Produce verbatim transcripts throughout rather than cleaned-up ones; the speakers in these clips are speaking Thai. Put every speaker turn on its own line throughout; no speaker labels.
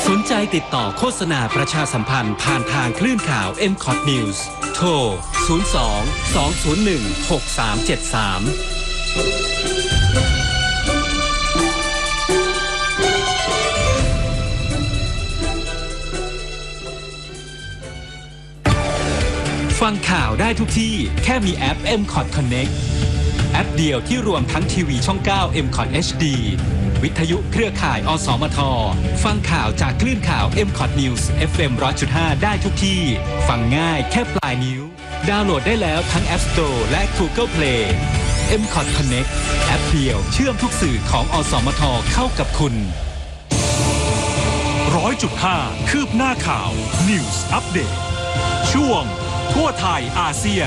สนใจติดต่อโฆษณาประชาสัมพันธ์ผ่านทางคลื่นข่าว เอ็ม คอท News โทร ศูนย์ สอง สอง ศูนย์ หนึ่ง หก สาม เจ็ด สาม ฟังข่าวได้ทุกที่แค่มีแอป เอ็ม คอท Connect แอปเดียวที่รวมทั้งทีวีช่อง เก้า เอ็ม คอท เอช ดี วิทยุเครือข่าย อสมท ฟังข่าวจากคลื่นข่าว เอ็ม คอท News เอฟ เอ็ม หนึ่งร้อยจุดห้า ได้ทุกที่ ฟังง่ายแค่ปลายนิ้ว ดาวน์โหลดได้แล้วทั้ง App Store และ Google Play เอ็ม คอท Connect แอปเดียวเชื่อมทุกสื่อของ อสมท เข้ากับคุณ
ร้อยจุดห้า คืบหน้าข่าว News Update ช่วงทั่วไทยอาเซียน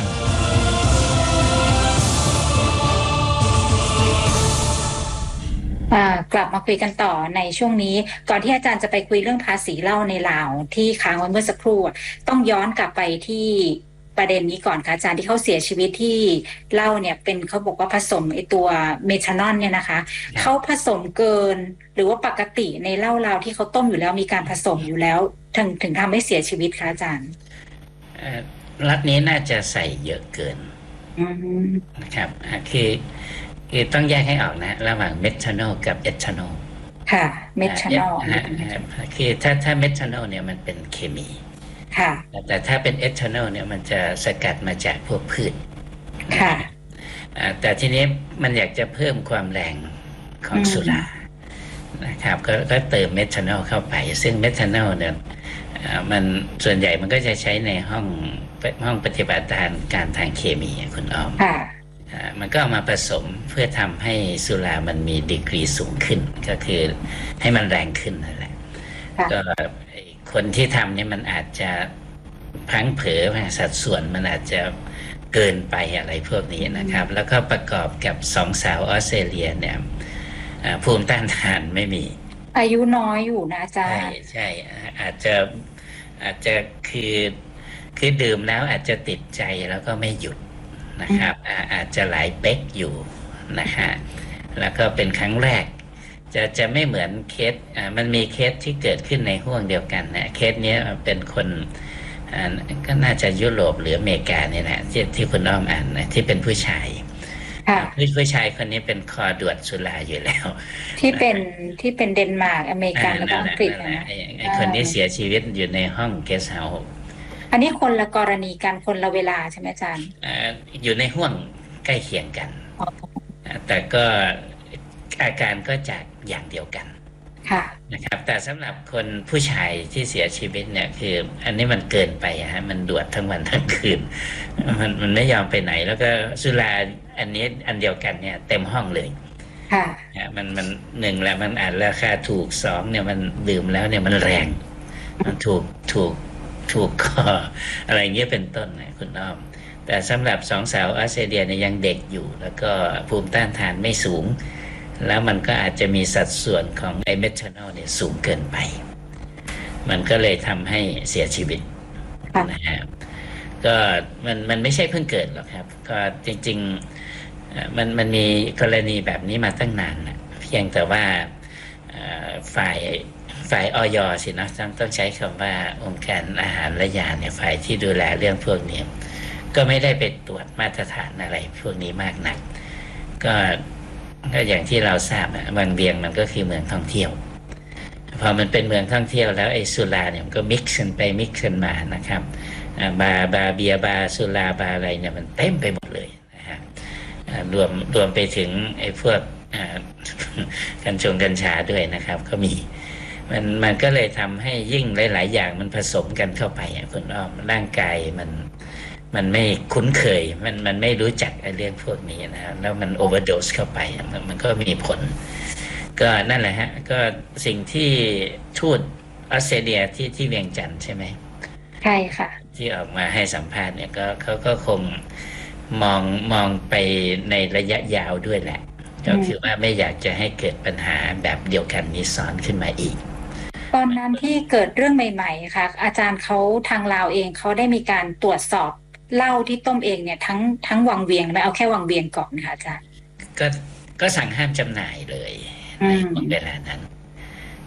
กลับมาคุยกันต่อในช่วงนี้ก่อนที่อาจารย์จะไปคุยเรื่องภาษีเหล้าในลาวที่ค้างไว้เมื่อสักครู่ต้องย้อนกลับไปที่ประเด็นนี้ก่อนค่ะอาจารย์ที่เขาเสียชีวิตที่เหล้าเนี่ยเป็นเขาบอกว่าผสมไอตัวเมทานอลเนี่ยนะคะเขาผสมเกินหรือว่าปกติในเหล้าลาวที่เขาต้มอยู่แล้วมีการผสมอยู่แล้วถึงถึงทำให้เสียชีวิตคะอาจารย์
รัฐนี้น่าจะใส่เยอะเกินนะครับคือคือต้องแยกให้ออกนะระหว่างเมทานอลกับเอทานอล
ค่ะเมทานอล
คือถ้าถ้าเมทานอลเนี่ยมันเป็นเคมี
ค่ะ
แต่ถ้าเป็นเอทานอลเนี่ยมันจะสกัดมาจากพวกพืช
ค่ะ
แต่ทีนี้มันอยากจะเพิ่มความแรงของสุรานะครับก็ก็เติมเมทานอลเข้าไปซึ่งเมทานอลเนี่ยมันส่วนใหญ่มันก็จะใช้ในห้องห้องปฏิบัติการทางเคมีคุณอ้อมมันก็เอามาผสมเพื่อทำให้สุรามันมีดีกรีสูงขึ้นก็คือให้มันแรงขึ้นนั่นแหละก็คนที่ทำเนี่ยมันอาจจะพลั้งเผลอสัดส่วนมันอาจจะเกินไปอะไรพวกนี้นะครับแล้วก็ประกอบกับสองสาวออสเตรเลียเนี่ยภูมิต้านทานไม่มี
อายุน้อยอยู่นะอาจารย์ใช่
ใช่อาจจะอาจจะคือคือดื่มแล้วอาจจะติดใจแล้วก็ไม่หยุดนะครับอาจจะหลายเป๊กอยู่นะฮะแล้วก็เป็นครั้งแรกจะจะไม่เหมือนเคสอ่ามันมีเคสที่เกิดขึ้นในห่วงเดียวกันนะเคสนี้เป็นคนอ่าก็น่าจะยุโรปหรืออเมริกาเนี่ยนะที่ที่คุณอ้อมอ่านนะที่เป็นผู้ชายผู้ผู้ชายคนนี้เป็นคอดวดสุราอยู่แล้ว
ที่เป็นที่เป็นเดนมาร์กอเมริกาแล้วก็อังกฤษ
นะไอ้คนนี้เสียชีวิตอยู่ในห้องเกสต์เฮาส์
อันนี้คนละกรณีกันคนละเวลาใช่ไหมอาจารย์
อยู่ในห่วงใกล้เคียงกันแต่ก็อาการก็จากอย่างเดียวกันนะครับแต่สำหรับคนผู้ชายที่เสียชีวิตเนี่ยคืออันนี้มันเกินไปฮะมันดวดทั้งวันทั้งคืนมันมันไม่ยอมไปไหนแล้วก็สุราอันนี้อันเดียวกันเนี่ยเต็มห้องเลย
ค่ะ
มันมันหนึ่งแล้วมันอ่านราคาถูกสองเนี่ยมันดื่มแล้วเนี่ยมันแรงมันถูกถูกถูกก็อะไรเงี้ยเป็นต้นนะคุณอ้อมแต่สำหรับสองสาวออสเตรเลียเนี่ยยังเด็กอยู่แล้วก็ภูมิต้านทานไม่สูงแล้วมันก็อาจจะมีสัดส่วนของไอเมทานอลเนี่ยสูงเกินไปมันก็เลยทำให้เสียชีวิตนะฮะก็มันมันไม่ใช่เพิ่งเกิดหรอกครับก็จริงๆมันมันมีกรณีแบบนี้มาตั้งนานนะเพียงแต่ว่าฝ่ายฝ่ายอย.สินะต้องต้องใช้คำว่าองค์การอาหารและยาเนี่ยฝ่ายที่ดูแลเรื่องพวกนี้ก็ไม่ได้ไปตรวจมาตรฐานอะไรพวกนี้มากนักก็ก็อย่างที่เราทราบนะบางเวียงมันก็คือเมืองท่องเที่ยวพอมันเป็นเมืองท่องเที่ยวแล้วไอ้สุราเนี่ยมันก็มิกซ์กันไปมิกซ์กันมานะครับบาร์บาร์เบียร์บาร์สุราบาร์อะไรเนี่ยมันเต็มไปหมดเลยนะฮะรวมรวมไปถึงไอ้พวกกัญชงกัญชาด้วยนะครับก็มีมันมันก็เลยทำให้ยิ่งหลายๆอย่างมันผสมกันเข้าไปคุณอ้อมร่างกายมันมันไม่คุ้นเคยมันมันไม่รู้จักไอ้เรื่องพวกนี้นะแล้วมันโอเวอร์โดสเข้าไปมันมันก็มีผลก็นั่นแหละฮะก็สิ่งที่ทูตออสเตรเลียที่ที่เวียงจันทร์ใช่ไหม
ใช่ค่ะ
ที่ออกมาให้สัมภาษณ์เนี่ยก็เขาก็คงมองมองไปในระยะยาวด้วยแหละก็คือว่าไม่อยากจะให้เกิดปัญหาแบบเดียวกันนี้ซ้อนขึ้นมาอีก
ตอนนั้นที่เกิดเรื่องใหม่ๆค่ะอาจารย์เขาทางลาวเองเขาได้มีการตรวจสอบเหล้าที่ต้มเองเนี่ยทั้งทั้งวังเวียงไม่เอาแค่วังเวียงก่อนนะคะอาจารย์
ก็ก็สั่งห้ามจำหน่ายเลยในเวลานั้น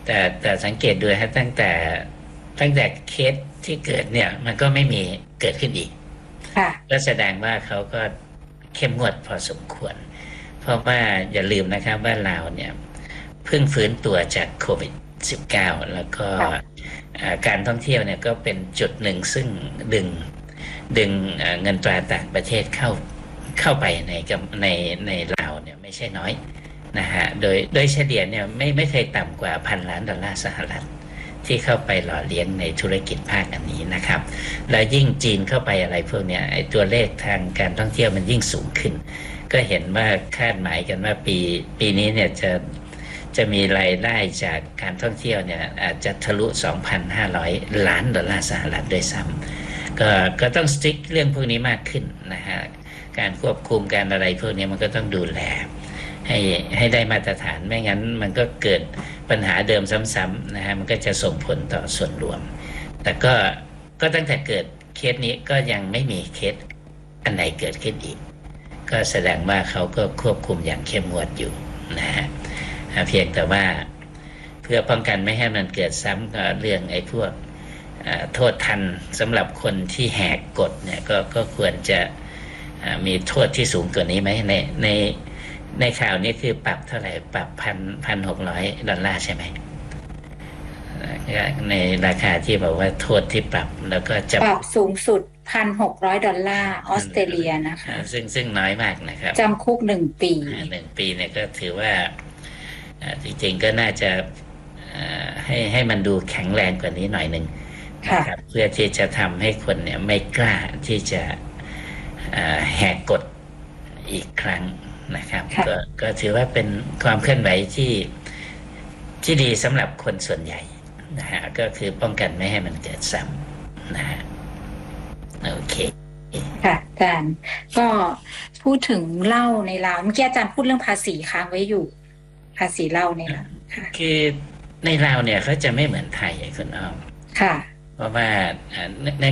แต่แต่สังเกตดูฮะตั้งแต่ตั้งแต่เคสที่เกิดเนี่ยมันก็ไม่มีเกิดขึ้นอีกก็แสดงว่าเขาก็เข้มงวดพอสมควรเพราะว่าอย่าลืมนะครับว่าลาวเนี่ยเพิ่งฟื้นตัวจากโควิด สิบเก้า แล้วก็การท่องเที่ยวเนี่ยก็เป็นจุดหนึ่งซึ่งดึงดึงเงินตราต่างประเทศเข้าเข้าไปในในในลาวเนี่ยไม่ใช่น้อยนะฮะโดยโดยเฉลี่ยเนี่ยไม่ไม่เคยต่ำกว่าพันล้านดอลลาร์สหรัฐที่เข้าไปหล่อเลี้ยงในธุรกิจภาคอันนี้นะครับแล้วยิ่งจีนเข้าไปอะไรพวกนี้ไอ้ตัวเลขทางการท่องเที่ยวมันยิ่งสูงขึ้นก็เห็นว่าคาดหมายกันว่าปีปีนี้เนี่ยจะจะมีรายได้จากการท่องเที่ยวเนี่ยอาจจะทะลุ สองพันห้าร้อย ล้านดอลลาร์สหรัฐด้วยซ้ำก็ก็ต้องสติ๊กเรื่องพวกนี้มากขึ้นนะฮะการควบคุมการอะไรพวกนี้มันก็ต้องดูแลให้ให้ได้มาตรฐานไม่งั้นมันก็เกิดปัญหาเดิมซ้ำๆนะฮะมันก็จะส่งผลต่อส่วนรวมแต่ก็ก็ตั้งแต่เกิดเคสนี้ก็ยังไม่มีเคสอันไหนเกิดขึ้นอีกก็แสดงว่าเขาก็ควบคุมอย่างเข้มงวดอยู่นะฮะเพียงแต่ว่าเพื่อป้องกันไม่ให้มันเกิดซ้ำกับเรื่องไอ้พวกโทษทันสำหรับคนที่แหกกฎเนี่ยก็ก็ควรจะมีโทษที่สูงกว่านี้ไหมในในในข่าวนี้คือปรับเท่าไหร่ปรับพันพันหกร้อยดอลลาร์ใช่ไหมในราคาที่บอกว่าโทษที่ปรับแล้วก็จะ
ปรับสูงสุดพันหกร้อยดอลลาร์ออสเตรเลียนะคะ
ซึ่งซึ่งน้อยมากนะครับ
จำคุกหนึ่งปี
หนึ่งปีเนี่ยก็ถือว่าจริงๆก็น่าจะให้ให้มันดูแข็งแรงกว่านี้หน่อยหนึ่งนะครับเพื่อที่จะทำให้คนเนี่ยไม่กล้าที่จะแหกกฎอีกครั้งนะครับก็ก็ถือว่าเป็นความเคลื่อนไหวที่ที่ดีสำหรับคนส่วนใหญ่นะฮะก็คือป้องกันไม่ให้มันเกิดซ้ำนะฮะโอเค
ค่ะอาจารย์ก็พูดถึงเหล้าในลาวเมื่อกี้อาจารย์พูดเรื่องภาษีค้างไว้อยู่ภาษีเหล้าในลาว
คือในลาวเนี่ยเขาจะไม่เหมือนไทยคุณอ้อม
ค่ะ
เพราะว่าใน